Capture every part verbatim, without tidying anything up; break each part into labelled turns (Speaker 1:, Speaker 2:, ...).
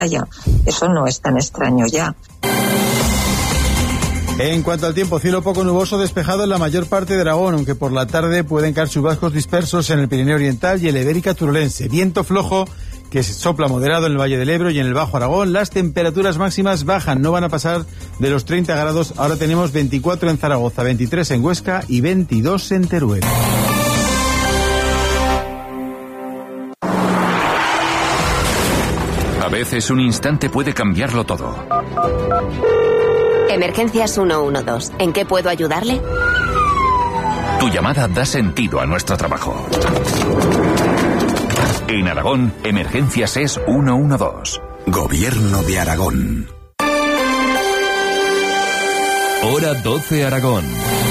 Speaker 1: playa. Eso no es tan extraño ya.
Speaker 2: En cuanto al tiempo, cielo poco nuboso despejado en la mayor parte de Aragón, aunque por la tarde pueden caer chubascos dispersos en el Pirineo Oriental y el Ibérica Turolense. Viento flojo que sopla moderado en el Valle del Ebro y en el Bajo Aragón. Las temperaturas máximas bajan, no van a pasar de los treinta grados. Ahora tenemos veinticuatro en Zaragoza, veintitrés en Huesca y veintidós en Teruel.
Speaker 3: A veces un instante puede cambiarlo todo.
Speaker 4: Emergencias ciento doce. ¿En qué puedo ayudarle?
Speaker 3: Tu llamada da sentido a nuestro trabajo. En Aragón, Emergencias es ciento doce.
Speaker 5: Gobierno de Aragón.
Speaker 3: Hora doce Aragón.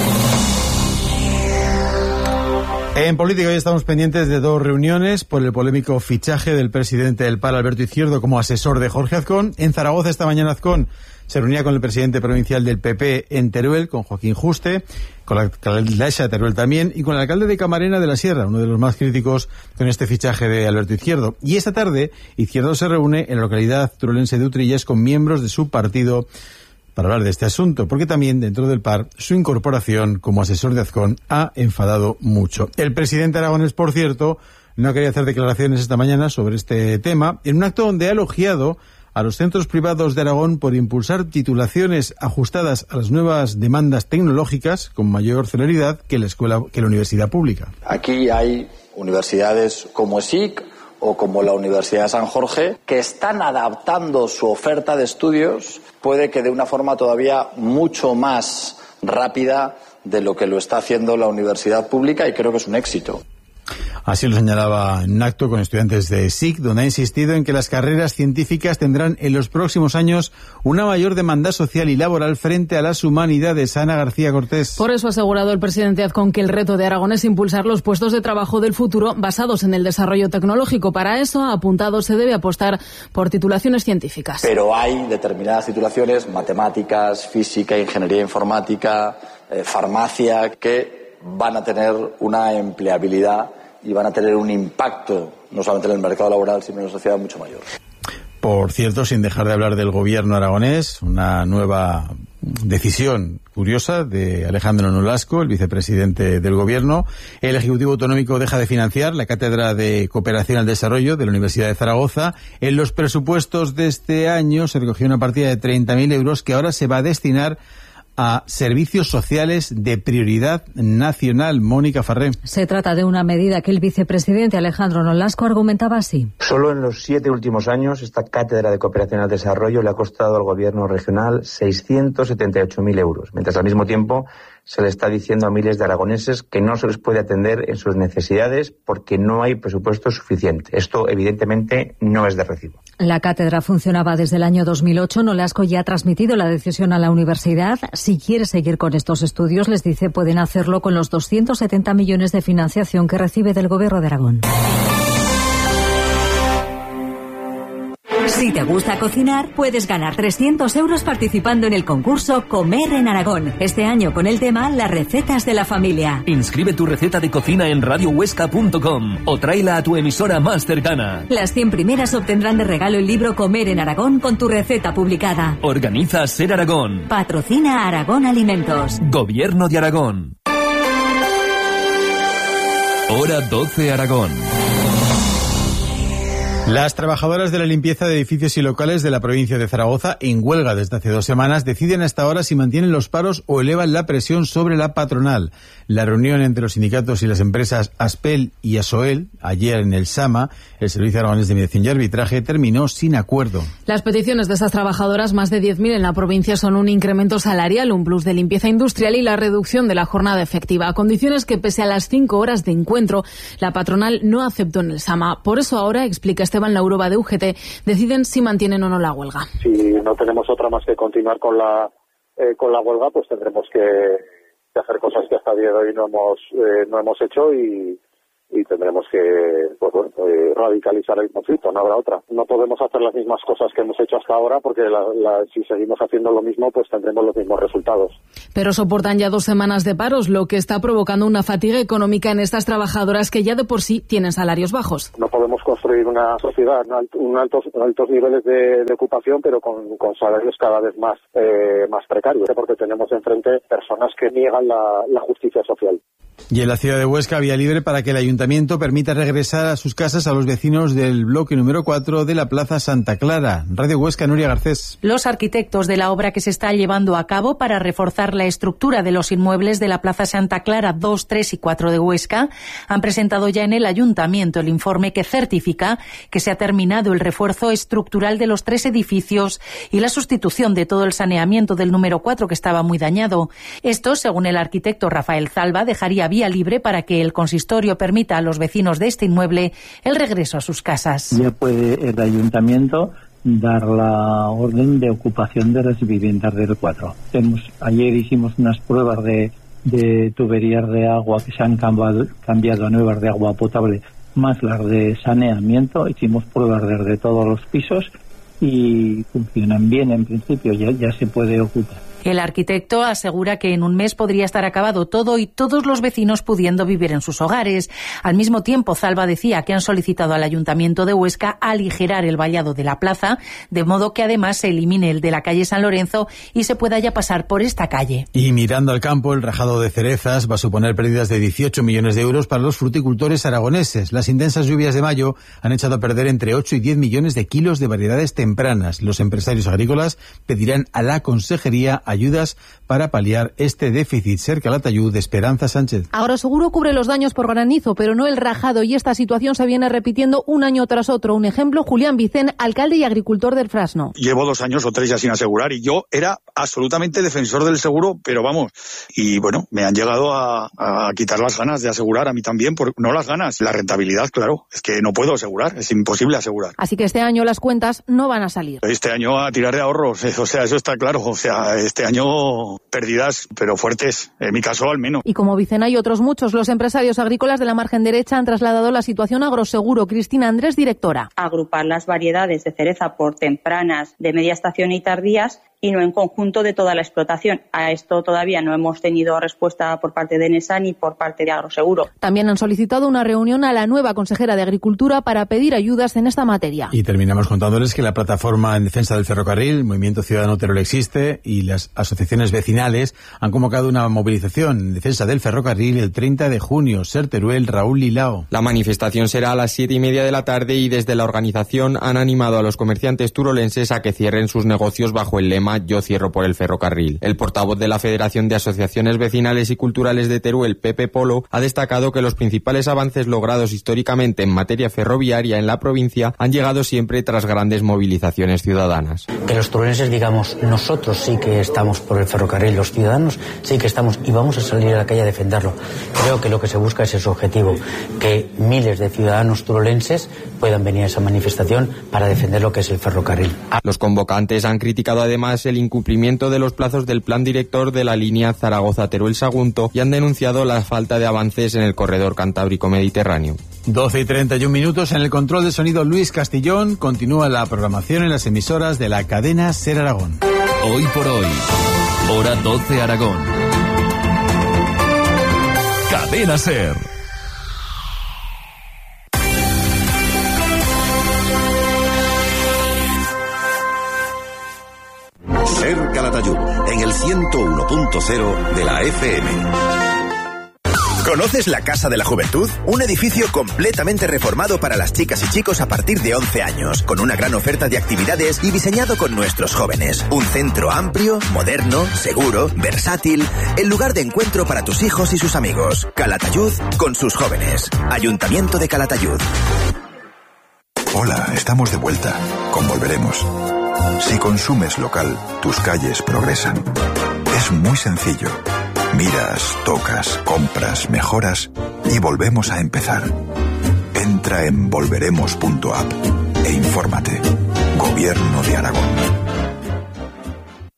Speaker 2: En política hoy estamos pendientes de dos reuniones por el polémico fichaje del presidente del P A R, Alberto Izquierdo, como asesor de Jorge Azcón. En Zaragoza esta mañana Azcón se reunía con el presidente provincial del P P en Teruel, con Joaquín Juste, con la alcaldesa de Teruel también, y con el alcalde de Camarena de la Sierra, uno de los más críticos con este fichaje de Alberto Izquierdo. Y esta tarde Izquierdo se reúne en la localidad turolense de Utrillas con miembros de su partido para hablar de este asunto, porque también dentro del P A R su incorporación como asesor de Azcón ha enfadado mucho. El presidente aragonés, por cierto, no quería hacer declaraciones esta mañana sobre este tema, en un acto donde ha elogiado a los centros privados de Aragón por impulsar titulaciones ajustadas a las nuevas demandas tecnológicas con mayor celeridad que la escuela, que la universidad pública.
Speaker 6: Aquí hay universidades como ESIC o como la Universidad de San Jorge que están adaptando su oferta de estudios, puede que de una forma todavía mucho más rápida de lo que lo está haciendo la universidad pública, y creo que es un éxito.
Speaker 2: Así lo señalaba en un acto con estudiantes de S I C, donde ha insistido en que las carreras científicas tendrán en los próximos años una mayor demanda social y laboral frente a las humanidades. Ana García Cortés.
Speaker 7: Por eso ha asegurado el presidente Azcón que el reto de Aragón es impulsar los puestos de trabajo del futuro basados en el desarrollo tecnológico. Para eso, ha apuntado, se debe apostar por titulaciones científicas.
Speaker 6: Pero hay determinadas titulaciones, matemáticas, física, ingeniería informática, eh, farmacia, que van a tener una empleabilidad y van a tener un impacto no solamente en el mercado laboral, sino en la sociedad mucho mayor.
Speaker 2: Por cierto, sin dejar de hablar del gobierno aragonés, una nueva decisión curiosa de Alejandro Nolasco, el vicepresidente del gobierno. El Ejecutivo Autonómico deja de financiar la Cátedra de Cooperación al Desarrollo de la Universidad de Zaragoza. En los presupuestos de este año se recogió una partida de treinta mil euros que ahora se va a destinar a servicios sociales de prioridad nacional. Mónica Farré.
Speaker 8: Se trata de una medida que el vicepresidente Alejandro Nolasco argumentaba así.
Speaker 9: Solo en los siete últimos años esta Cátedra de Cooperación al Desarrollo le ha costado al gobierno regional seiscientos setenta y ocho mil euros, mientras al mismo tiempo se le está diciendo a miles de aragoneses que no se les puede atender en sus necesidades porque no hay presupuesto suficiente. Esto evidentemente no es de recibo.
Speaker 8: La cátedra funcionaba desde el año dos mil ocho. Nolasco ya ha transmitido la decisión a la universidad. Si quiere seguir con estos estudios, les dice, pueden hacerlo con los doscientos setenta millones de financiación que recibe del Gobierno de Aragón.
Speaker 10: Si te gusta cocinar, puedes ganar trescientos euros participando en el concurso Comer en Aragón. Este año con el tema Las recetas de la familia.
Speaker 11: Inscribe tu receta de cocina en radio huesca punto com o tráela a tu emisora más cercana.
Speaker 10: Las cien primeras obtendrán de regalo el libro Comer en Aragón con tu receta publicada.
Speaker 11: Organiza Ser Aragón.
Speaker 10: Patrocina Aragón Alimentos.
Speaker 11: Gobierno de Aragón. Hora doce Aragón.
Speaker 2: Las trabajadoras de la limpieza de edificios y locales de la provincia de Zaragoza, en huelga desde hace dos semanas, deciden hasta ahora si mantienen los paros o elevan la presión sobre la patronal. La reunión entre los sindicatos y las empresas Aspel y Asoel, ayer en el SAMA, el Servicio Aragonés de Mediación y Arbitraje, terminó sin acuerdo.
Speaker 7: Las peticiones de estas trabajadoras, más de diez mil en la provincia, son un incremento salarial, un plus de limpieza industrial y la reducción de la jornada efectiva. Condiciones que, pese a las cinco horas de encuentro, la patronal no aceptó en el SAMA. Por eso ahora, explica Esteban Lauroba de U G T, deciden si mantienen o no la huelga.
Speaker 12: Si no tenemos otra más que continuar con la eh, con la huelga, pues tendremos que, que hacer cosas que hasta el día de hoy no hemos eh, no hemos hecho y, y tendremos que pues, bueno, eh, radicalizar el conflicto, no habrá otra. No podemos hacer las mismas cosas que hemos hecho hasta ahora porque la, la, si seguimos haciendo lo mismo pues tendremos los mismos resultados.
Speaker 7: Pero soportan ya dos semanas de paros, lo que está provocando una fatiga económica en estas trabajadoras que ya de por sí tienen salarios bajos.
Speaker 12: No podemos construir una sociedad con altos, altos niveles de, de ocupación pero con, con salarios cada vez más, eh, más precarios, porque tenemos enfrente personas que niegan la, la justicia social.
Speaker 2: Y en la ciudad de Huesca, vía libre para que el ayuntamiento permita regresar a sus casas a los vecinos del bloque número cuatro de la Plaza Santa Clara. Radio Huesca, Nuria Garcés.
Speaker 13: Los arquitectos de la obra que se está llevando a cabo para reforzar la estructura de los inmuebles de la Plaza Santa Clara dos, tres y cuatro de Huesca han presentado ya en el ayuntamiento el informe que certifica que se ha terminado el refuerzo estructural de los tres edificios y la sustitución de todo el saneamiento del número cuatro que estaba muy dañado. Esto, según el arquitecto Rafael Zalba, dejaría vía libre para que el consistorio permita a los vecinos de este inmueble el regreso a sus casas.
Speaker 14: Ya puede el ayuntamiento dar la orden de ocupación de las viviendas del cuatro. Hemos, ayer hicimos unas pruebas de, de tuberías de agua que se han cambiado, cambiado a nuevas de agua potable, más las de saneamiento. Hicimos pruebas desde todos los pisos y funcionan bien en principio, ya, ya se puede ocupar.
Speaker 13: El arquitecto asegura que en un mes podría estar acabado todo y todos los vecinos pudiendo vivir en sus hogares. Al mismo tiempo, Zalba decía que han solicitado al Ayuntamiento de Huesca aligerar el vallado de la plaza, de modo que además se elimine el de la calle San Lorenzo y se pueda ya pasar por esta calle.
Speaker 2: Y mirando al campo, el rajado de cerezas va a suponer pérdidas de dieciocho millones de euros para los fruticultores aragoneses. Las intensas lluvias de mayo han echado a perder entre ocho y diez millones de kilos de variedades tempranas. Los empresarios agrícolas pedirán a la Consejería ayudas para paliar este déficit. Ser Calatayud, de Esperanza Sánchez.
Speaker 15: Agroseguro cubre los daños por granizo, pero no el rajado, y esta situación se viene repitiendo un año tras otro. Un ejemplo, Julián Vicén, alcalde y agricultor del Frasno.
Speaker 16: Llevo dos años o tres ya sin asegurar y yo era absolutamente defensor del seguro, pero vamos, y bueno, me han llegado a, a quitar las ganas de asegurar, a mí también, por, no las ganas, la rentabilidad, claro, es que no puedo asegurar, es imposible asegurar.
Speaker 15: Así que este año las cuentas no van a salir.
Speaker 16: Este año a tirar de ahorros, o sea, eso está claro, o sea, este año pérdidas, pero fuertes, en mi caso al menos.
Speaker 15: Y como Vicena y otros muchos, los empresarios agrícolas de la margen derecha han trasladado la situación a Agroseguro. Cristina Andrés, directora.
Speaker 17: Agrupar las variedades de cereza por tempranas, de media estación y tardías, y no en conjunto de toda la explotación. A esto todavía no hemos tenido respuesta por parte de ENESA ni por parte de Agroseguro.
Speaker 15: También han solicitado una reunión a la nueva consejera de Agricultura para pedir ayudas en esta materia.
Speaker 2: Y terminamos contándoles que la plataforma en defensa del ferrocarril, Movimiento Ciudadano Teruel Existe, y las asociaciones vecinales han convocado una movilización en defensa del ferrocarril el treinta de junio. Ser Teruel, Raúl Lilao.
Speaker 18: La manifestación será a las siete y media de la tarde y desde la organización han animado a los comerciantes turolenses a que cierren sus negocios bajo el lema Yo cierro por el ferrocarril. El portavoz de la Federación de Asociaciones Vecinales y Culturales de Teruel, Pepe Polo, ha destacado que los principales avances logrados históricamente en materia ferroviaria en la provincia han llegado siempre tras grandes movilizaciones ciudadanas.
Speaker 19: Que los turolenses digamos, nosotros sí que estamos por el ferrocarril, los ciudadanos sí que estamos y vamos a salir a la calle a defenderlo. Creo que lo que se busca es ese objetivo, que miles de ciudadanos turolenses puedan venir a esa manifestación para defender lo que es el ferrocarril.
Speaker 18: Los convocantes han criticado además el incumplimiento de los plazos del plan director de la línea Zaragoza-Teruel-Sagunto y han denunciado la falta de avances en el corredor cantábrico-mediterráneo.
Speaker 2: doce y treinta y un minutos. En el control de sonido, Luis Castillón. Continúa la programación en las emisoras de la cadena Ser Aragón.
Speaker 11: Hoy por hoy, hora doce Aragón. Cadena Ser.
Speaker 5: Ser Calatayud, en el ciento uno punto cero de la F M. ¿Conoces la Casa de la Juventud? Un edificio completamente reformado para las chicas y chicos a partir de once años, con una gran oferta de actividades y diseñado con nuestros jóvenes. Un centro amplio, moderno, seguro, versátil, el lugar de encuentro para tus hijos y sus amigos. Calatayud con sus jóvenes. Ayuntamiento de Calatayud.
Speaker 20: Hola, estamos de vuelta. Con Volveremos. Si consumes local, tus calles progresan. Es muy sencillo. Miras, tocas, compras, mejoras y volvemos a empezar. Entra en volveremos punto app e infórmate. Gobierno de Aragón.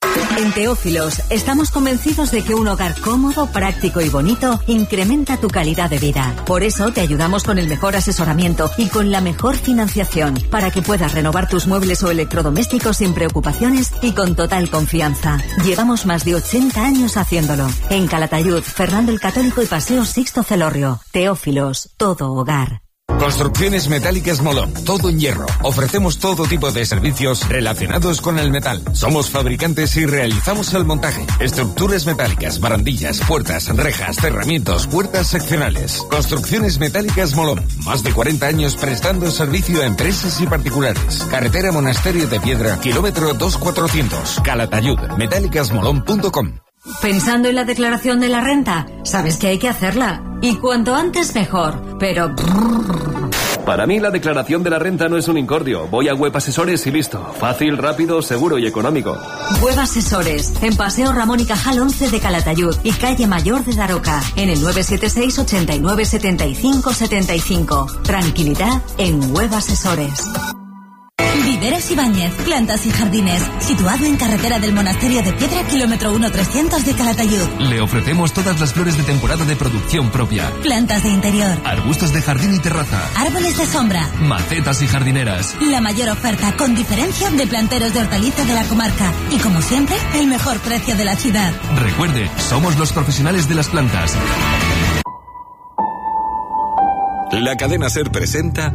Speaker 10: En Teófilos estamos convencidos de que un hogar cómodo, práctico y bonito incrementa tu calidad de vida. Por eso te ayudamos con el mejor asesoramiento y con la mejor financiación para que puedas renovar tus muebles o electrodomésticos sin preocupaciones y con total confianza. Llevamos más de ochenta años haciéndolo. En Calatayud, Fernando el Católico y Paseo Sixto Celorrio. Teófilos, todo hogar.
Speaker 21: Construcciones Metálicas Molón, todo en hierro. Ofrecemos todo tipo de servicios relacionados con el metal. Somos fabricantes y realizamos el montaje. Estructuras metálicas, barandillas, puertas, rejas, cerramientos, puertas seccionales. Construcciones Metálicas Molón. Más de cuarenta años prestando servicio a empresas y particulares. Carretera Monasterio de Piedra, kilómetro dos mil cuatrocientos. Calatayud, metálicas molón punto com.
Speaker 10: ¿Pensando en la declaración de la renta? Sabes que hay que hacerla. Y cuanto antes mejor. Pero...
Speaker 11: Para mí la declaración de la renta no es un incordio. Voy a Web Asesores y listo. Fácil, rápido, seguro y económico.
Speaker 10: Web Asesores, en Paseo Ramón y Cajal once de Calatayud y Calle Mayor de Daroca, en el nueve siete seis, ochenta y nueve, setenta y cinco, setenta y cinco. Tranquilidad en Web Asesores.
Speaker 22: Viveros Ibáñez, plantas y jardines, situado en carretera del Monasterio de Piedra, kilómetro uno trescientos de Calatayud.
Speaker 11: Le ofrecemos todas las flores de temporada de producción propia.
Speaker 22: Plantas de interior,
Speaker 11: arbustos de jardín y terraza,
Speaker 22: árboles de sombra,
Speaker 11: macetas y jardineras.
Speaker 22: La mayor oferta con diferencia de planteros de hortalizas de la comarca. Y como siempre, el mejor precio de la ciudad.
Speaker 11: Recuerde, somos los profesionales de las plantas.
Speaker 23: La cadena SER presenta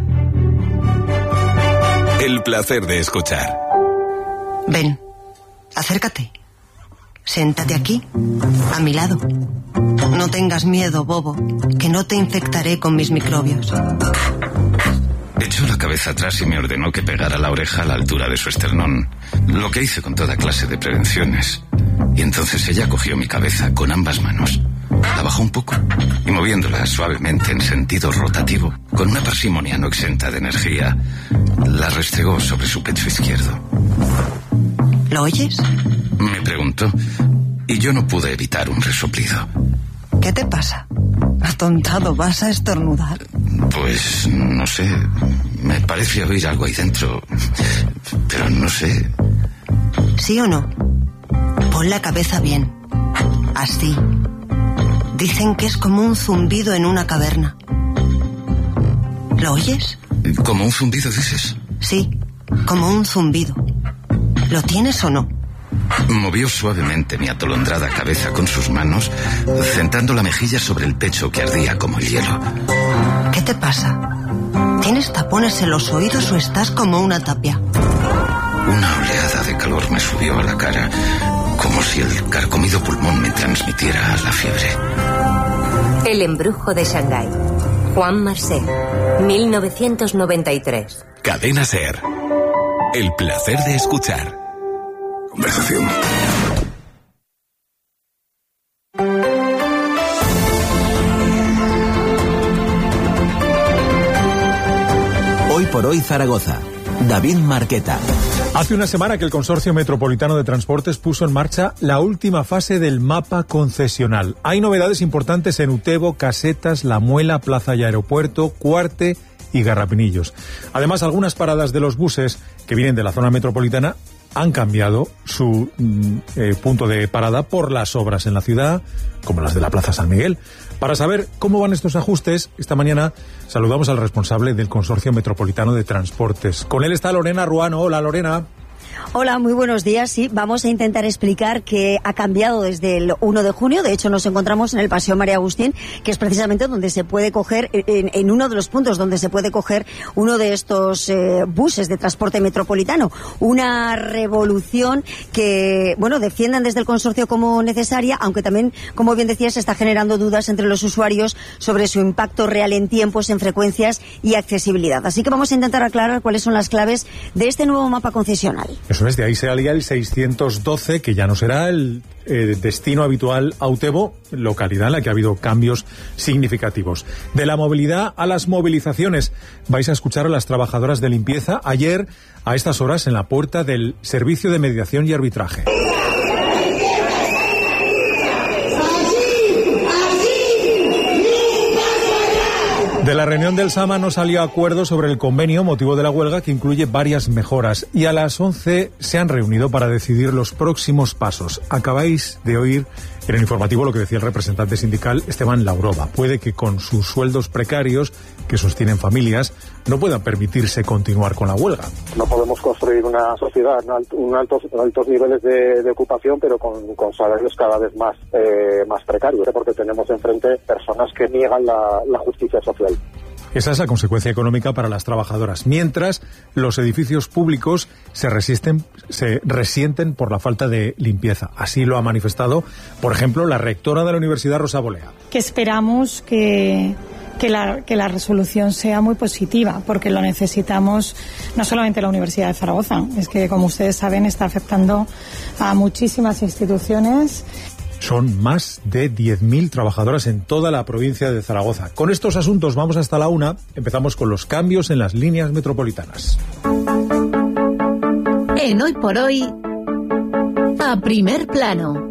Speaker 23: El placer de escuchar.
Speaker 24: Ven, acércate. Siéntate aquí, a mi lado. No tengas miedo, bobo, que no te infectaré con mis microbios.
Speaker 23: Echó la cabeza atrás y me ordenó que pegara la oreja a la altura de su esternón, lo que hice con toda clase de prevenciones. Y entonces ella cogió mi cabeza con ambas manos, la bajó un poco y moviéndola suavemente en sentido rotativo, con una parsimonia no exenta de energía, la restregó sobre su pecho izquierdo.
Speaker 24: ¿Lo oyes?
Speaker 23: Me preguntó, y yo no pude evitar un resoplido.
Speaker 24: ¿Qué te pasa? Atontado, ¿vas a estornudar?
Speaker 23: Pues no sé, me parece oír algo ahí dentro, pero no sé.
Speaker 24: ¿Sí o no? Pon la cabeza bien, así. Dicen que es como un zumbido en una caverna. ¿Lo oyes?
Speaker 23: ¿Como un zumbido, dices?
Speaker 24: Sí, como un zumbido. ¿Lo tienes o no?
Speaker 23: Movió suavemente mi atolondrada cabeza con sus manos, centrando la mejilla sobre el pecho que ardía como el hielo.
Speaker 24: ¿Qué te pasa? ¿Tienes tapones en los oídos o estás como una tapia?
Speaker 23: Una oleada de calor me subió a la cara, como si el carcomido pulmón me transmitiera la fiebre.
Speaker 4: El embrujo de Shanghái. Juan Marcé, mil novecientos noventa y tres.
Speaker 23: Cadena SER. El placer de escuchar. Conversación.
Speaker 25: Hoy por hoy Zaragoza. David Marqueta.
Speaker 26: Hace una semana que el Consorcio Metropolitano de Transportes puso en marcha la última fase del mapa concesional. Hay novedades importantes en Utebo, Casetas, La Muela, Plaza y Aeropuerto, Cuarte y Garrapinillos. Además, algunas paradas de los buses que vienen de la zona metropolitana han cambiado su eh, punto de parada por las obras en la ciudad, como las de la Plaza San Miguel. Para saber cómo van estos ajustes, esta mañana saludamos al responsable del Consorcio Metropolitano de Transportes. Con él está Lorena Ruano. Hola, Lorena.
Speaker 27: Hola, muy buenos días. Sí, vamos a intentar explicar qué ha cambiado desde el uno de junio. De hecho, nos encontramos en el Paseo María Agustín, que es precisamente donde se puede coger, en, en uno de los puntos donde se puede coger uno de estos eh, buses de transporte metropolitano. Una revolución que, bueno, defiendan desde el consorcio como necesaria, aunque también, como bien decías, se está generando dudas entre los usuarios sobre su impacto real en tiempos, en frecuencias y accesibilidad. Así que vamos a intentar aclarar cuáles son las claves de este nuevo mapa concesional.
Speaker 26: Eso es, de ahí se alía el seiscientos doce, que ya no será el eh, destino habitual a Utebo, localidad en la que ha habido cambios significativos. De la movilidad a las movilizaciones, vais a escuchar a las trabajadoras de limpieza ayer a estas horas en la puerta del Servicio de Mediación y Arbitraje. De la reunión del Sama no salió acuerdo sobre el convenio, motivo de la huelga, que incluye varias mejoras. Y a las once se han reunido para decidir los próximos pasos. Acabáis de oír en el informativo lo que decía el representante sindical Esteban Laurova. Puede que con sus sueldos precarios, que sostienen familias, no puedan permitirse continuar con la huelga.
Speaker 1: No podemos construir una sociedad, un altos, altos niveles de, de ocupación, pero con, con salarios cada vez más, eh, más precarios, porque tenemos enfrente personas que niegan la, la justicia social.
Speaker 26: Esa es la consecuencia económica para las trabajadoras. Mientras, los edificios públicos se resisten, se resienten por la falta de limpieza. Así lo ha manifestado, por ejemplo, la rectora de la Universidad, Rosa Bolea.
Speaker 3: Que esperamos que, que, la, que la resolución sea muy positiva, porque lo necesitamos no solamente la Universidad de Zaragoza, es que, como ustedes saben, está afectando a muchísimas instituciones.
Speaker 26: Son más de diez mil trabajadoras en toda la provincia de Zaragoza. Con estos asuntos vamos hasta la una. Empezamos con los cambios en las líneas metropolitanas.
Speaker 6: En Hoy por Hoy, a primer plano.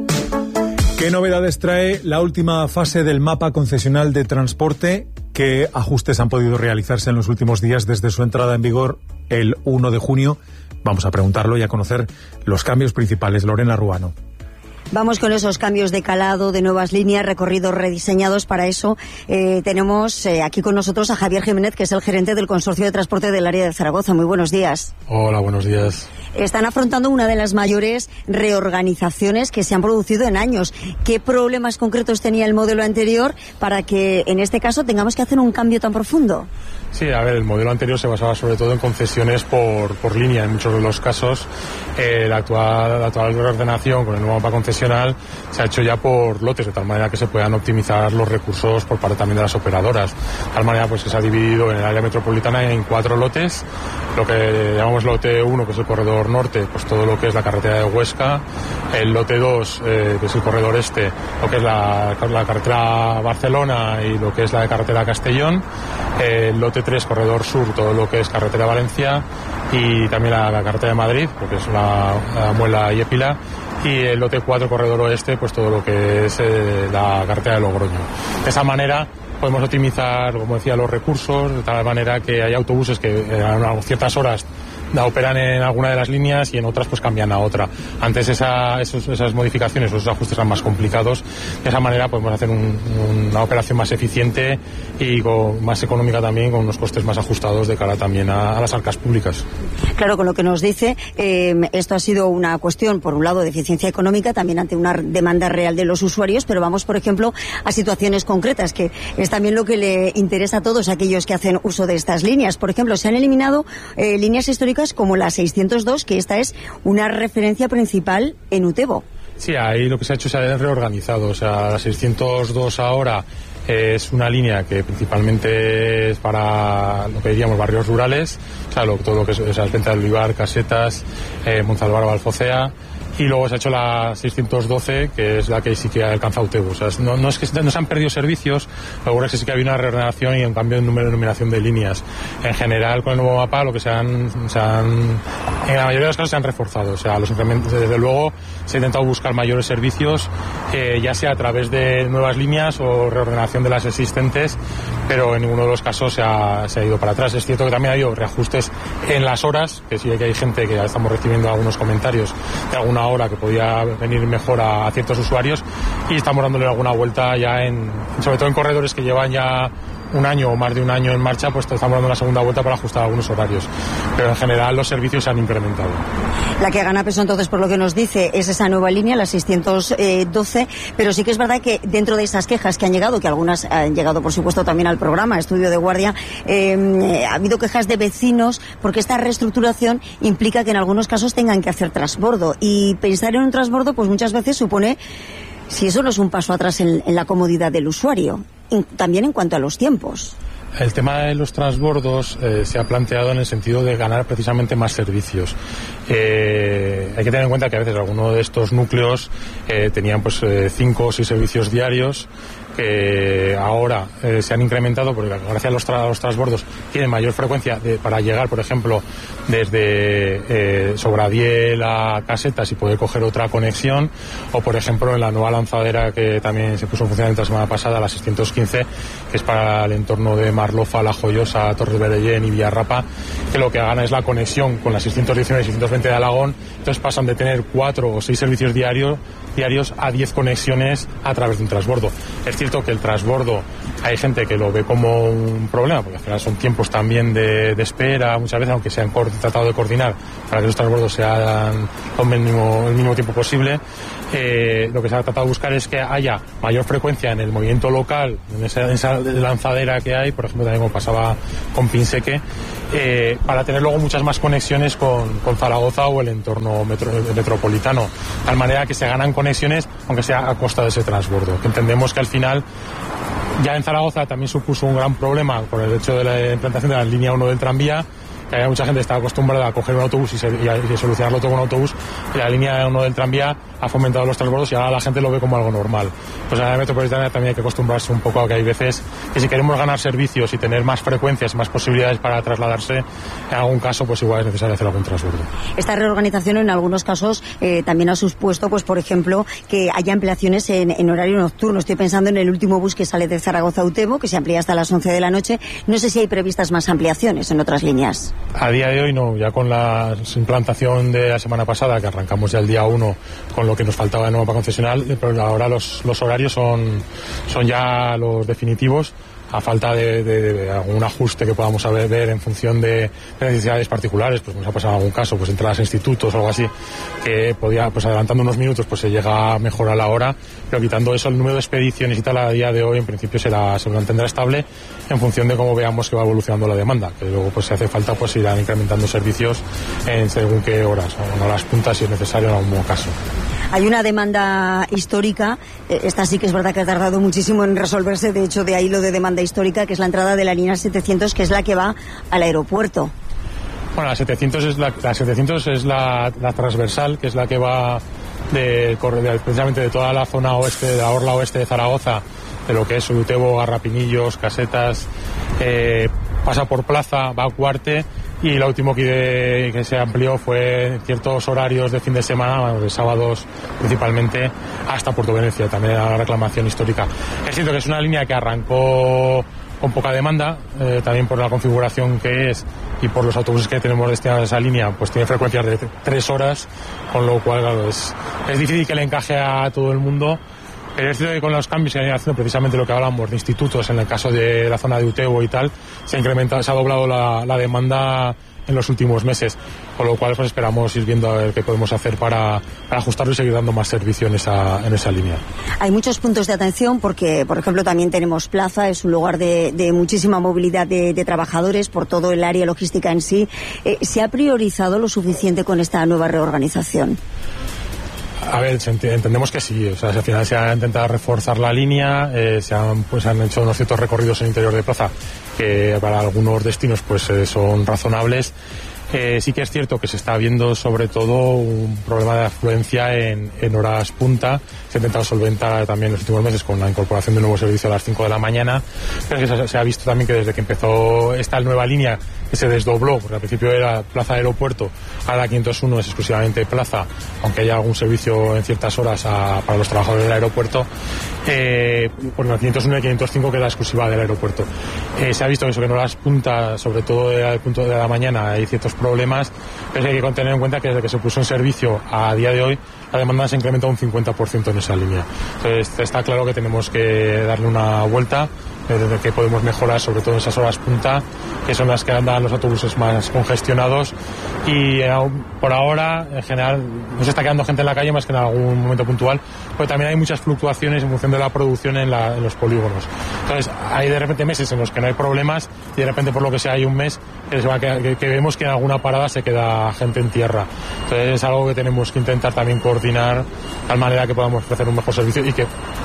Speaker 26: ¿Qué novedades trae la última fase del mapa concesional de transporte? ¿Qué ajustes han podido realizarse en los últimos días desde su entrada en vigor el uno de junio? Vamos a preguntarlo y a conocer los cambios principales. Lorena Ruano.
Speaker 27: Vamos con esos cambios de calado, de nuevas líneas, recorridos rediseñados. Para eso eh, tenemos eh, aquí con nosotros a Javier Jiménez, que es el gerente del Consorcio de Transporte del Área de Zaragoza. Muy buenos días.
Speaker 7: Hola, buenos días.
Speaker 27: Están afrontando una de las mayores reorganizaciones que se han producido en años. ¿Qué problemas concretos tenía el modelo anterior para que en este caso tengamos que hacer un cambio tan profundo?
Speaker 7: Sí, a ver, el modelo anterior se basaba sobre todo en concesiones por, por línea. En muchos de los casos, eh, la, actual, la actual reordenación con el nuevo mapa concesional se ha hecho ya por lotes, de tal manera que se puedan optimizar los recursos por parte también de las operadoras. De tal manera pues que se ha dividido en el área metropolitana en cuatro lotes. Lo que llamamos lote uno, que es el corredor norte, pues todo lo que es la carretera de Huesca. El lote dos, eh, que es el corredor este, lo que es la, la carretera Barcelona y lo que es la carretera Castellón. El lote tres, corredor sur, todo lo que es carretera Valencia y también la, la carretera de Madrid, porque es la, la Muela y Épila. Y el lote cuatro, corredor oeste, pues todo lo que es eh, la carretera de Logroño. De esa manera podemos optimizar, como decía, los recursos, de tal manera que hay autobuses que eh, a ciertas horas operan en alguna de las líneas y en otras pues cambian a otra. Antes esa, esos, esas modificaciones o esos ajustes eran más complicados. De esa manera podemos hacer un, una operación más eficiente y con, más económica también, con unos costes más ajustados de cara también a, a las arcas públicas.
Speaker 27: Claro, con lo que nos dice, eh, esto ha sido una cuestión, por un lado, de eficiencia económica, también ante una demanda real de los usuarios, pero vamos, por ejemplo, a situaciones concretas, que es también lo que le interesa a todos aquellos que hacen uso de estas líneas. Por ejemplo, se han eliminado eh, líneas históricas como la seiscientos dos, que esta es una referencia principal en Utebo.
Speaker 7: Sí, ahí lo que se ha hecho es haber reorganizado. O sea, la seiscientos dos ahora es una línea que principalmente es para lo que diríamos barrios rurales, o sea, lo, todo lo que es, o sea, Venta del Olivar, Casetas, eh, Monzalbaro, Alfocea. Y luego se ha hecho la seiscientos doce, que es la que sí que alcanza Utebo. O sea, no, no es que no se han perdido servicios, lo que es que sí que había una reordenación y un cambio de número de numeración de líneas. En general, con el nuevo mapa, lo que se han, se han en la mayoría de los casos se han reforzado. O sea, los incrementos, desde luego, se ha intentado buscar mayores servicios, eh, ya sea a través de nuevas líneas o reordenación de las existentes, pero en ninguno de los casos se ha, se ha ido para atrás. Es cierto que también ha habido reajustes en las horas, que sí que hay gente que ya estamos recibiendo algunos comentarios de alguna hora que podía venir mejor a, a ciertos usuarios, y estamos dándole alguna vuelta ya en, sobre todo en corredores que llevan ya un año o más de un año en marcha, pues estamos dando una segunda vuelta para ajustar algunos horarios, pero en general los servicios se han incrementado.
Speaker 27: La que gana peso entonces, por lo que nos dice, es esa nueva línea, la seiscientos doce, pero sí que es verdad que dentro de esas quejas que han llegado, que algunas han llegado por supuesto también al programa Estudio de Guardia, eh, ha habido quejas de vecinos porque esta reestructuración implica que en algunos casos tengan que hacer transbordo, y pensar en un transbordo pues muchas veces supone, si eso no es un paso atrás en, en la comodidad del usuario, in, también en cuanto a los tiempos.
Speaker 7: El tema de los transbordos eh, se ha planteado en el sentido de ganar precisamente más servicios. Eh, hay que tener en cuenta que a veces algunos de estos núcleos eh, tenían pues eh, cinco o seis servicios diarios, que ahora eh, se han incrementado porque gracias a los, tra los transbordos tienen mayor frecuencia de, para llegar, por ejemplo, desde eh, Sobradiel a Casetas y poder coger otra conexión, o por ejemplo en la nueva lanzadera que también se puso en funcionamiento la semana pasada, la seiscientos quince, que es para el entorno de Marlofa, La Joyosa, Torres Berellén y Villarrapa, que lo que hagan es la conexión con la seiscientos diecinueve y seiscientos veinte de Alagón. Entonces pasan de tener cuatro o seis servicios diarios diarios a diez conexiones a través de un transbordo. Es cierto que el transbordo hay gente que lo ve como un problema, porque al final son tiempos también de, de espera, muchas veces, aunque se han tratado de coordinar para que los transbordos se hagan con el mínimo, el mínimo tiempo posible. Eh, lo que se ha tratado de buscar es que haya mayor frecuencia en el movimiento local, en esa, en esa lanzadera que hay, por ejemplo también como pasaba con Pinseque, eh, para tener luego muchas más conexiones con, con Zaragoza o el entorno metro, metropolitano, de tal manera que se ganan conexiones aunque sea a costa de ese transbordo, que entendemos que al final ya en Zaragoza también supuso un gran problema por el hecho de la implantación de la línea uno del tranvía, que hay mucha gente que está acostumbrada a coger un autobús y, se, y, a, y solucionarlo todo con un autobús, y la línea uno del tranvía ha fomentado los transbordos y ahora la gente lo ve como algo normal. Pues en la metropolitana también hay que acostumbrarse un poco a que hay veces que si queremos ganar servicios y tener más frecuencias, más posibilidades para trasladarse, en algún caso pues igual es necesario hacer algún transbordo.
Speaker 27: Esta reorganización en algunos casos eh, también ha supuesto, pues por ejemplo, que haya ampliaciones en, en horario nocturno. Estoy pensando en el último bus que sale de Zaragoza a Utebo, que se amplía hasta las once de la noche. No sé si hay previstas más ampliaciones en otras líneas.
Speaker 7: A día de hoy no, ya con la implantación de la semana pasada, que arrancamos ya el día uno con lo que nos faltaba de nuevo para concesional, pero ahora los, los horarios son, son ya los definitivos, a falta de, de, de algún ajuste que podamos saber, ver en función de, de necesidades particulares, pues nos ha pasado en algún caso, pues entradas a institutos o algo así, que podía, pues adelantando unos minutos, pues se llega mejor a la hora, pero quitando eso, el número de expediciones y tal a día de hoy en principio será, se mantendrá estable en función de cómo veamos que va evolucionando la demanda, que luego pues si hace falta pues irán incrementando servicios en según qué horas, o en horas puntas si es necesario en algún caso.
Speaker 27: Hay una demanda histórica, esta sí que es verdad que ha tardado muchísimo en resolverse, de hecho de ahí lo de demanda histórica, que es la entrada de la línea setecientos, que es la que va al aeropuerto.
Speaker 7: Bueno, la setecientos es la, la, setecientos es la, la transversal, que es la que va de, de, precisamente de toda la zona oeste, de la orla oeste de Zaragoza, de lo que es Utebo, Garrapinillos, Casetas, eh, pasa por Plaza, va a Cuarte, y lo último que, que se amplió fue ciertos horarios de fin de semana, de sábados principalmente, hasta Puerto Venecia, también la reclamación histórica. Es cierto que es una línea que arrancó con poca demanda, eh, también por la configuración que es y por los autobuses que tenemos destinados a esa línea, pues tiene frecuencias de tres horas, con lo cual claro, es, es difícil que le encaje a todo el mundo. Pero es cierto que con los cambios que han ido haciendo, precisamente lo que hablamos de institutos, en el caso de la zona de Utebo y tal, se ha incrementado, se ha doblado la, la demanda en los últimos meses, con lo cual pues esperamos ir viendo a ver qué podemos hacer para, para ajustarlo y seguir dando más servicio en esa, en esa línea.
Speaker 27: Hay muchos puntos de atención porque, por ejemplo, también tenemos Plaza, es un lugar de, de muchísima movilidad de, de trabajadores por todo el área logística en sí. Eh, ¿Se ha priorizado lo suficiente con esta nueva reorganización?
Speaker 7: A ver, entendemos que sí, o sea, al final se ha intentado reforzar la línea, eh, se han, pues, han hecho unos ciertos recorridos en el interior de Plaza que para algunos destinos pues eh, son razonables. Eh, sí que es cierto que se está viendo sobre todo un problema de afluencia en, en horas punta. Se ha intentado solventar también en los últimos meses con la incorporación de un nuevo servicio a las cinco de la mañana, pero se, se ha visto también que desde que empezó esta nueva línea, que se desdobló, porque al principio era Plaza Aeropuerto, ahora la quinientos uno es exclusivamente Plaza, aunque haya algún servicio en ciertas horas a, para los trabajadores del aeropuerto, eh, porque la quinientos uno y quinientos cinco queda exclusiva del aeropuerto. Eh, se ha visto eso, que en horas punta, sobre todo al punto de la mañana, hay ciertos problemas, pero hay que tener en cuenta que desde que se puso en servicio a día de hoy, la demanda se ha incrementado un cincuenta por ciento en esa línea. Entonces está claro que tenemos que darle una vuelta, desde que podemos mejorar sobre todo en esas horas punta, que son las que andan los autobuses más congestionados, y por ahora en general no se está quedando gente en la calle más que en algún momento puntual, pero también hay muchas fluctuaciones en función de la producción en, la, en los polígonos. Entonces hay de repente meses en los que no hay problemas y de repente por lo que sea hay un mes que, se va a quedar, que, que vemos que en alguna parada se queda gente en tierra. Entonces es algo que tenemos que intentar también coordinar de tal manera que podamos ofrecer un mejor servicio y que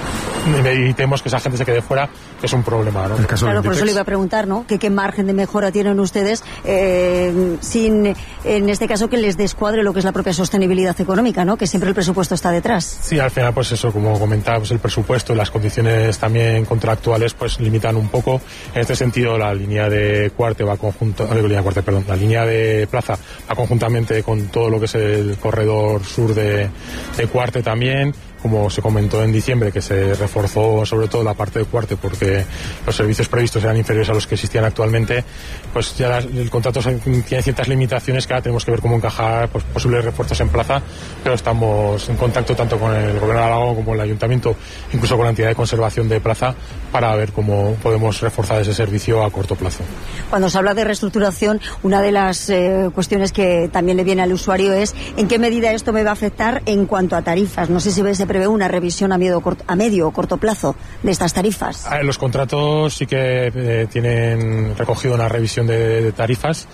Speaker 7: evitemos que esa gente se quede fuera, que es un problema, ¿no?
Speaker 27: Claro, por eso le iba a preguntar, ¿no? ¿Qué, qué margen de mejora tienen ustedes eh, sin, en este caso, que les descuadre lo que es la propia sostenibilidad económica, ¿no? Que siempre el presupuesto está detrás.
Speaker 7: Sí, al final, pues eso, como comentaba, pues el presupuesto y las condiciones también contractuales, pues limitan un poco. En este sentido, la línea de Cuarte va conjunto, eh, línea Cuarte, perdón, la línea de Plaza va conjuntamente con todo lo que es el corredor sur de, de Cuarte también. Como se comentó en diciembre, que se reforzó sobre todo la parte de Cuarte porque los servicios previstos eran inferiores a los que existían actualmente, pues ya las, el contrato tiene ciertas limitaciones que ahora tenemos que ver cómo encajar pues, posibles refuerzos en Plaza, pero estamos en contacto tanto con el Gobierno de Aragón como el Ayuntamiento, incluso con la entidad de conservación de Plaza, para ver cómo podemos reforzar ese servicio a corto plazo.
Speaker 27: Cuando se habla de reestructuración, una de las eh, cuestiones que también le viene al usuario es en qué medida esto me va a afectar en cuanto a tarifas. No sé si se prevé una revisión a medio, a medio o corto plazo de estas tarifas.
Speaker 7: Los contratos sí que eh, tienen recogido una revisión de, de tarifas.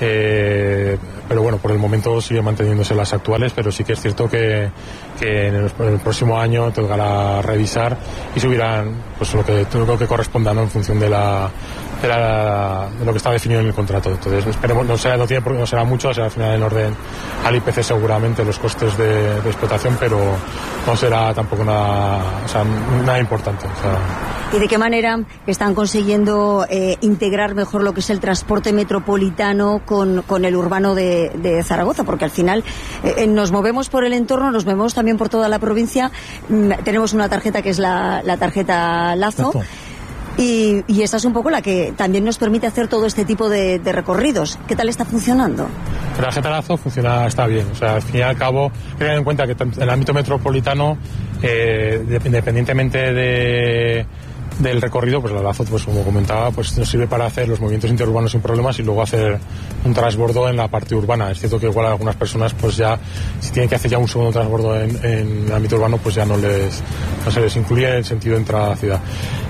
Speaker 7: Eh, pero bueno, por el momento siguen manteniéndose las actuales, pero sí que es cierto que, que en, el, en el próximo año tocará revisar y subirán pues lo que, todo lo que corresponda, ¿no? En función de la, de, la, de lo que está definido en el contrato. Entonces esperemos, no será, no tiene, no será mucho, será al final en orden al I P C seguramente los costes de, de explotación, pero no será tampoco nada, o sea, nada importante. O sea,
Speaker 27: ¿y de qué manera están consiguiendo eh, integrar mejor lo que es el transporte metropolitano con, con el urbano de, de Zaragoza? Porque al final eh, nos movemos por el entorno, nos movemos también por toda la provincia. Mm, tenemos una tarjeta que es la, la tarjeta Lazo. Lazo. Y, y esa es un poco la que también nos permite hacer todo este tipo de, de recorridos. ¿Qué tal está funcionando?
Speaker 7: La tarjeta Lazo funciona, está bien. O sea, al fin y al cabo, tengan en cuenta que en el ámbito metropolitano, eh, independientemente de... del recorrido, pues la Lazo, pues como comentaba, pues nos sirve para hacer los movimientos interurbanos sin problemas y luego hacer un transbordo en la parte urbana. Es cierto que igual a algunas personas, pues ya, si tienen que hacer ya un segundo transbordo en, en el ámbito urbano, pues ya no les, no se les incluye en el sentido de entrada a la ciudad.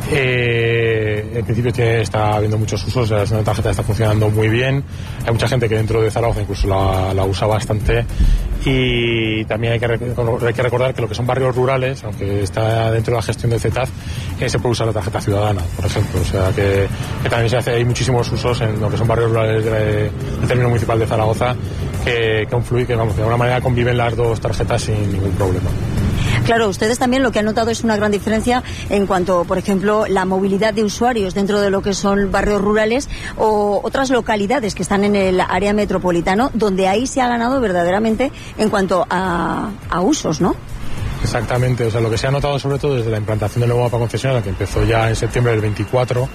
Speaker 7: Eh, en principio tiene, está habiendo muchos usos, la tarjeta está funcionando muy bien. Hay mucha gente que dentro de Zaragoza incluso la, la usa bastante. Y también hay que, hay que recordar que lo que son barrios rurales, aunque está dentro de la gestión del C E T A Z, eh, se puede usar la tarjeta ciudadana, por ejemplo. O sea que, que también se hace, hay muchísimos usos en lo que son barrios rurales de, del término municipal de Zaragoza que, que confluyen, que vamos, de alguna manera conviven las dos tarjetas sin ningún problema.
Speaker 27: Claro, ustedes también lo que han notado es una gran diferencia en cuanto, por ejemplo, la movilidad de usuarios dentro de lo que son barrios rurales o otras localidades que están en el área metropolitano, donde ahí se ha ganado verdaderamente en cuanto a, a usos, ¿no?
Speaker 7: Exactamente, o sea, lo que se ha notado sobre todo desde la implantación del nuevo mapa concesional, que empezó ya en septiembre del veinticuatro,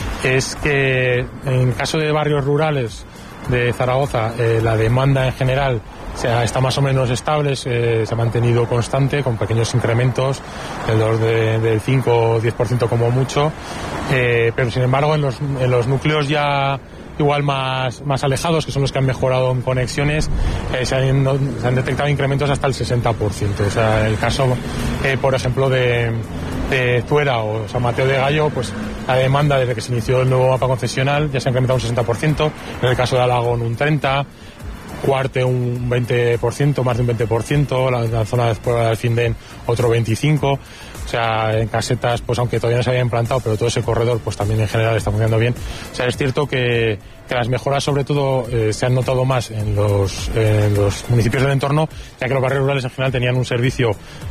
Speaker 7: es que en caso de barrios rurales de Zaragoza, eh, la demanda en general o sea, está más o menos estable, se, se ha mantenido constante con pequeños incrementos del de, del cinco o diez por ciento como mucho, eh, pero sin embargo en los, en los núcleos ya igual más, más alejados, que son los que han mejorado en conexiones, eh, se, han, no, se han detectado incrementos hasta el sesenta por ciento. O sea, el caso, eh, por ejemplo, de, de Zuera o San Mateo de Gallo, pues la demanda desde que se inició el nuevo mapa concesional ya se ha incrementado un sesenta por ciento, en el caso de Alagón un treinta por ciento, Cuarte un veinte por ciento, más de un veinte por ciento, la, la zona de Espuela del Findén otro veinticinco por ciento. O sea, en casetas, pues aunque todavía no se había implantado, pero todo ese corredor, pues también en general está funcionando bien. O sea, es cierto que, que las mejoras, sobre todo, eh, se han notado más en los, en los municipios del entorno, ya que los barrios rurales en general tenían un servicio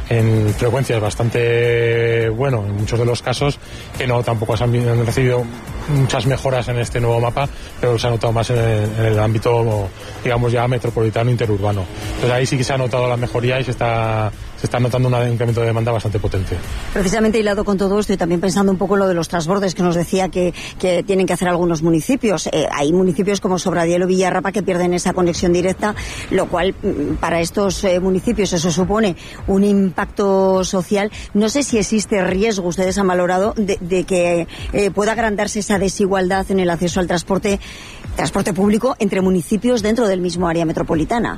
Speaker 7: en frecuencias bastante bueno, en muchos de los casos, que no tampoco han, han recibido muchas mejoras en este nuevo mapa, pero se ha notado más en el, en el ámbito, digamos, ya metropolitano, interurbano. Entonces ahí sí que se ha notado la mejoría y se está... se está notando un incremento de demanda bastante potente.
Speaker 27: Precisamente hilado con todo esto y también pensando un poco en lo de los transbordes que nos decía que, que tienen que hacer algunos municipios. Eh, hay municipios como Sobradiel o Villarrapa que pierden esa conexión directa, lo cual para estos eh, municipios eso supone un impacto social. No sé si existe riesgo, ustedes han valorado, de, de que eh, pueda agrandarse esa desigualdad en el acceso al transporte, transporte público entre municipios dentro del mismo área metropolitana.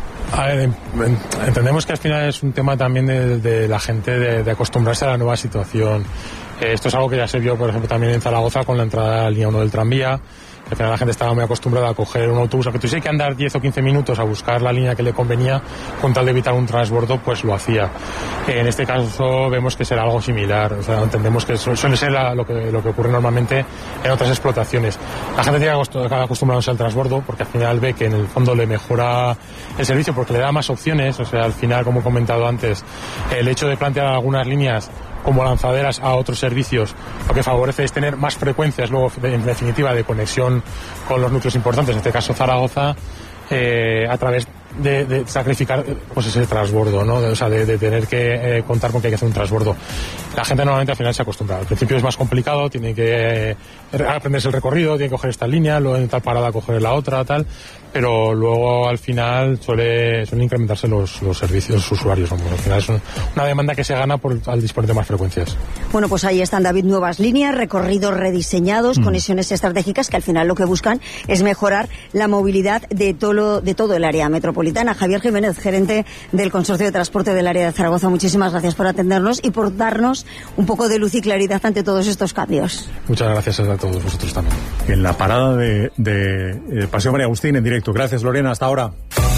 Speaker 7: A ver, entendemos que al final es un tema también de, de la gente de, de acostumbrarse a la nueva situación. Eh, esto es algo que ya se vio, por ejemplo, también en Zaragoza con la entrada a la línea uno del tranvía, Al final la gente estaba muy acostumbrada a coger un autobús, aunque tuviese que andar diez o quince minutos a buscar la línea que le convenía, con tal de evitar un transbordo, pues lo hacía. En este caso vemos que será algo similar, o sea, entendemos que suele ser la, lo, que, lo que ocurre normalmente en otras explotaciones. La gente tiene que acabar acostumbrándose al transbordo, porque al final ve que en el fondo le mejora el servicio, porque le da más opciones. O sea, al final, como he comentado antes, el hecho de plantear algunas líneas como lanzaderas a otros servicios, lo que favorece es tener más frecuencias luego, en definitiva, de conexión con los núcleos importantes, en este caso Zaragoza, eh, a través de, de sacrificar pues ese transbordo, ¿no? O sea, de, de tener que eh, contar con que hay que hacer un transbordo. La gente normalmente al final se acostumbra. Al principio es más complicado, tiene que eh, aprenderse el recorrido, tiene que coger esta línea, luego en tal parada coger la otra, tal, pero luego al final suele, suelen incrementarse los, los servicios, los usuarios. ¿No? Al final es un, una demanda que se gana por, al disponer de más frecuencias.
Speaker 27: Bueno, pues ahí están, David, nuevas líneas, recorridos rediseñados, mm. conexiones estratégicas que al final lo que buscan es mejorar la movilidad de todo, de todo el área metropolitana. Javier Jiménez, gerente del Consorcio de Transporte del Área de Zaragoza, muchísimas gracias por atendernos y por darnos un poco de luz y claridad ante todos estos cambios.
Speaker 7: Muchas gracias a todos vosotros también.
Speaker 26: En la parada de, de eh, Paseo María Agustín en directo. Gracias, Lorena, hasta ahora.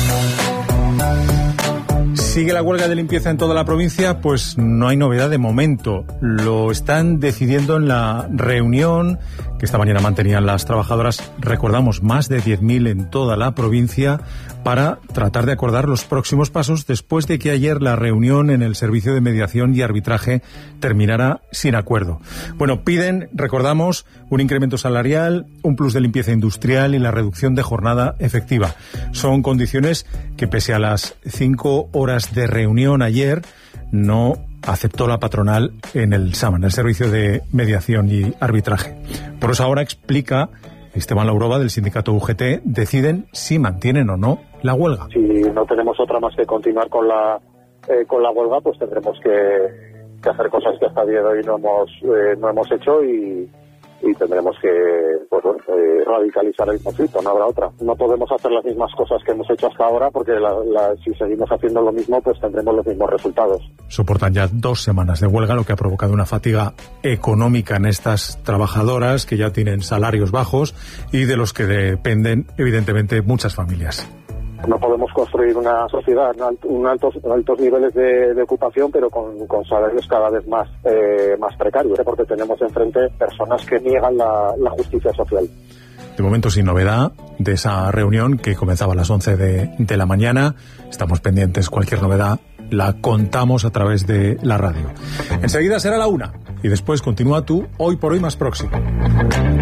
Speaker 26: ¿Sigue la huelga de limpieza en toda la provincia? Pues no hay novedad de momento. Lo están decidiendo en la reunión que esta mañana mantenían las trabajadoras, recordamos, más de diez mil en toda la provincia, para tratar de acordar los próximos pasos después de que ayer la reunión en el Servicio de Mediación y Arbitraje terminara sin acuerdo. Bueno, piden, recordamos, un incremento salarial, un plus de limpieza industrial y la reducción de jornada efectiva. Son condiciones que, pese a las cinco horas de reunión ayer, no aceptó la patronal en el SAMA, en el Servicio de Mediación y Arbitraje. Por eso ahora, explica Esteban Laurova, del sindicato U G T, deciden si mantienen o no la huelga.
Speaker 1: Si no tenemos otra más que continuar con la eh, con la huelga, pues tendremos que, que hacer cosas que hasta el día de hoy no hemos eh, no hemos hecho y, y tendremos que pues, bueno, eh, radicalizar el conflicto, no habrá otra. No podemos hacer las mismas cosas que hemos hecho hasta ahora, porque la, la, si seguimos haciendo lo mismo, pues tendremos los mismos resultados.
Speaker 26: Soportan ya dos semanas de huelga, lo que ha provocado una fatiga económica en estas trabajadoras que ya tienen salarios bajos y de los que dependen, evidentemente, muchas familias.
Speaker 1: No podemos construir una sociedad con altos, altos niveles de, de ocupación, pero con, con salarios cada vez más, eh, más precarios, ¿eh? Porque tenemos enfrente personas que niegan la, la justicia social.
Speaker 26: De momento sin novedad de esa reunión que comenzaba a las once de, de la mañana. Estamos pendientes, cualquier novedad la contamos a través de la radio. Enseguida será la una y después continúa tú Hoy por Hoy más próximo.